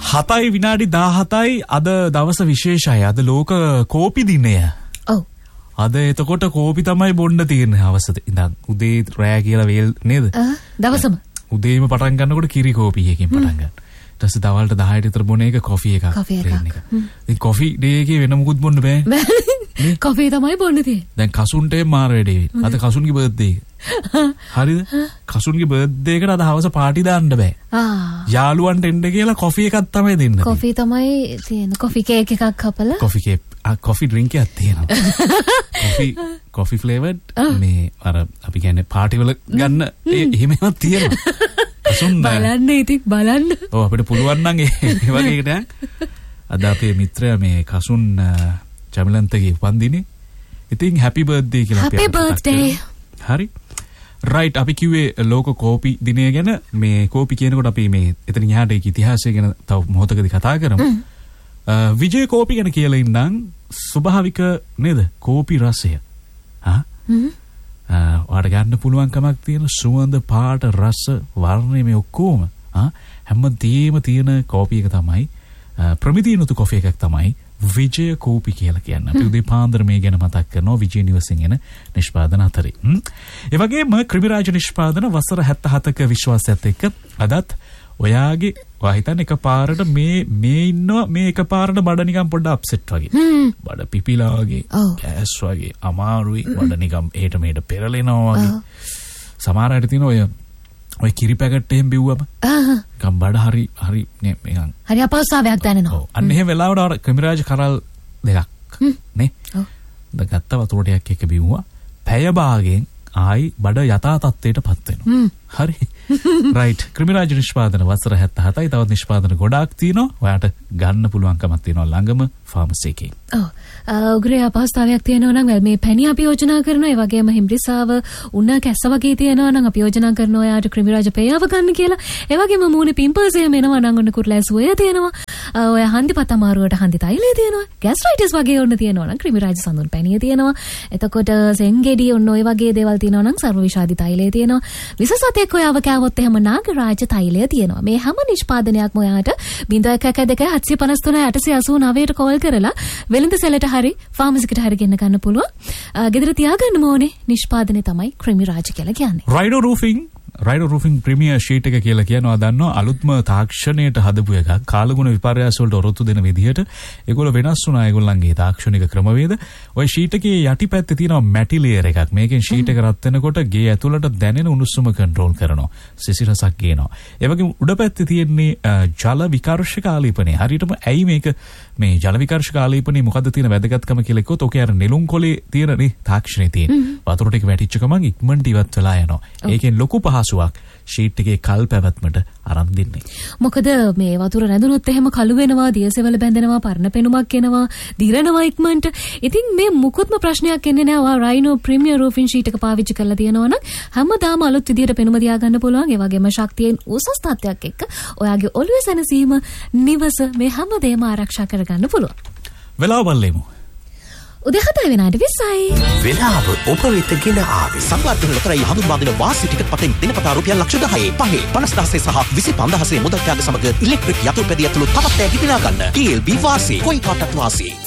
7:17 අද දවස විශේෂයි. අද ලෝක කෝපි දිනය. ඔව්. අද එතකොට කෝපි තමයි බොන්න තියෙන්නේ හවසට. ඉතින් උදේ රෑ කියලා වේල් නේද? දවසම. උදේම පටන් ගන්නකොට කිරි කෝපි එකකින් පටන් ගන්න. ඊට පස්සේ දවල්ට 10ට විතර බොන එක කොෆි එකක්. ඉතින් කොෆි ඩේ එකේ වෙන මොකුත් බොන්න බෑ. කොෆි තමයි බොන්න තියෙන්නේ. දැන් කසුන්ට මාර වැඩේ. අද කසුන්ගේ බර්ත්ඩේ එක. හරිද? කසුන්ගේ බර්ත්ඩේ එකට අද හවස පාටි දාන්න බෑ. යාළුවන්ට එන්න කියලා කොෆි එකක් තමයි දෙන්නේ. කොෆි තමයි තියෙන්නේ. කොෆි කේක් එකක් කපලා. කොෆි කේක් කොෆි ඩ්‍රින්ක් එකක් තියෙනවා. කොෆි ෆ්ලේවර්ඩ් මේ අර අපි කියන්නේ පාටි වල ගන්න එහෙම එකක් තියෙනවා. කසුන් බලන්න ඉතින් බලන්න. ඔව් අපිට පුළුවන් නම් ඒ වගේ එකට අද අපේ මිත්‍රයා මේ කසුන් චමිලන්තගේ උපන්දිනේ. ඉතින් හැපි බර්ත්ඩේ කියලා අපි හැපි බර්ත්ඩේ. හරි. රයිට් අපි කිව්වේ ලෝක කෝපි දිනය ගැන. මේ කෝපි කියනකොට අපි මේ එතනින් එහාට ඒක ඉතිහාසය ගැන තව මොහොතකදී කතා කරමු. විජය කෝපි ගැන කියලා ඉන්නම් ස්වභාවික නේද කෝපි රසය. ඔයාලට ගන්න පුළුවන්කමක් තියෙන සුවඳ පාට රස වර්ණය මේ ඔක්කොම හැමදේම තියෙන කෝපි එක තමයි ප්‍රමිතියනුතු කොෆි එකක් තමයි විජය කෝපි කියලා කියන්නේ. අපි උදේ පාන්දර මේ ගැන මතක් කරනවා විජය නිවසින් එන නිෂ්පාදන අතරේ. ඒ වගේම ක්‍රිමිරාජ නිෂ්පාදන වසර 77ක විශ්වාසයත් එක්ක අදත් ඔයාගේ හිතන්න එකපාරට මේ ඉන්නවා මේ එකපාරට බඩ නිකන් පොඩ්ඩක් අප්සෙට් වගේ. බඩ පිපිලා වගේ, ගෑස් වගේ, අමාරුයි, බඩ නිකන් එහෙට මෙහෙට පෙරලෙනවා වගේ. සමහර අයට තියෙන ඔය කිරි පැකට් එකෙන් බිව්වම නිකන් බඩ හරි නිකන් හරි අපහසුතාවයක් දැනෙනවා. අන්න එහෙම වෙලාවට අර ක්‍රිමිරාජ කරල් දෙකක් නේ. ගත්ත වතුර ටිකක් එක බිව්වා. පැය භාගයෙන් ආයි බඩ යථා තත්ත්වයටපත් වෙනවා. හරි. රයිට්. ක්‍රිමිරාජ නිෂ්පාදන වසර 77යි තවත් නිෂ්පාදන ගොඩාක් තියෙනවා. ඔයාට ගන්න පුළුවන්කමක් තියෙනවා ළඟම ෆාමසි එකේ. ඔව්. උග්‍රේ අපහසුතාවයක් තියෙනවා නම් මේ පැණි අපි යෝජනා කරනවා. ඒ වගේම හිම්රිසාව උණ කැස්ස වගේ තියෙනවා නම් අපි යෝජනා කරනවා ඔයාට ක්‍රිමිරාජ පේයාව ගන්න කියලා. ඒ වගේම මූණේ පිම්පල්ස් එහෙම එනවා නම් ඔන්න කුරුලෑ සුවය තියෙනවා. ඔය හන්දිපත් අමාරුවට හන්දි තෛලය තියෙනවා. ગેස්ට්‍රයිටිස් වගේ ඔන්න තියෙනවා නම් ක්‍රිමිරාජ සඳුන් පැණිය තියෙනවා. එතකොට සෙන්ගෙඩි ඔන්න ඔය වගේ දේවල් තියෙනවා නම් සර්ව විෂාදි තෛලය තියෙනවා. විසසතෙක් ඔයාව කෑවොත් එහෙම නාගරාජ තෛලය තියෙනවා. මේ හැම නිෂ්පාදනයක්ම ඔයාට 0112 753 889ට කෝල් කරලා වෙළඳ සැලට හරි ෆාමසිකට හරි ගෙන්න ගන්න පුළුවන්. ගෙදර තියාගන්න ඕනේ නිෂ්පාදනය තමයි ක්‍රිමිරාජ කියලා කියන්නේ. රයිඩෝ රූෆින් ප්‍රීමියර් ෂීට් එක කියලා කියනවා දන්නවා අලුත්ම තාක්ෂණයට හදපු එකක්. කාලගුණ විපර්යාස වලට ඔරොත්තු දෙන විදිහට ඒගොල්ලෝ වෙනස් වුණා ඒගොල්ලන්ගේ තාක්ෂණික ක්‍රමවේද. ওই ෂීට් එකේ යටිපැත්තේ තියෙනවා මැටි ලේයර් එකක්. මේකෙන් ෂීට් එක රත් වෙනකොට ගේ ඇතුළට දැනෙන උණුසුම කන්ට්‍රෝල් කරනවා. සිසිලසක් ගේනවා. ඒ වගේම උඩ පැත්තේ තියෙන්නේ ජල විකර්ෂක ආලේපනය. හරියටම ඇයි මේක මේ ජල විකර්ෂක ආලේපනයේ මොකද්ද තියෙන වැදගත්කම කියලා කිව්වොත් ඔකේ අර නෙළුම් කොලේ තියෙන නේ තාක්ෂණේ තියෙන. වතුර ටික වැටිච්ච ගමන් ඉක්මනට ඉවත් වෙලා යනවා. ඒකෙන් ලොකු පහසුවක් ෂීට් එකේ කල් පැවැත්මට අරන් දෙන්නේ. මොකද මේ වතුර රැඳුනොත් එහෙම කළු වෙනවා, දියසෙවල බැඳෙනවා, පරණ පෙනුමක් එනවා, දිරනවා ඉක්මනට. ඉතින් මේ මුකුත්ම ප්‍රශ්නයක් එන්නේ නැහැ. ඔයා රයිනෝ ප්‍රීමියර් රූෆින් ෂීට් එක පාවිච්චි කරලා තියෙනවා නම් හැමදාම අලුත් විදියට පෙනුම දියා ගන්න පුළුවන්. ඒ වගේම ශක්තියෙන් උසස් තත්ත්වයක් එක්ක ඔයාගේ ඔළුවේ සැනසීම, නිවස මේ හැමදේම ආරක්ෂා කරගන්න පුළුවන්. වෙලාව බලමු. උදේ 7:20යි. වෙලාව ඔබ වෙත ගෙන ආවේ සංවර්ධන ලොතරැයි හඳුන්වා දෙන වාසි ටිකට් පතෙන් දිනපතා රුපියල් 10,000 5 50,000 සහ 25,000 මුදල් ත්‍යාග සමග ඉලෙක්ට්‍රික් යතුරුපැදිය ඇතුළු තවත් ඈ හිතනා ගන්න. TLB වාසි කොයි කාටත් වාසි.